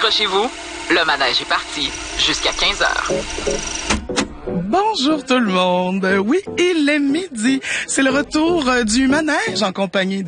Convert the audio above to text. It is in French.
soit chez vous, le manège est parti jusqu'à 15 heures. Bonjour tout le monde. Oui, il est midi. C'est le retour du manège en compagnie de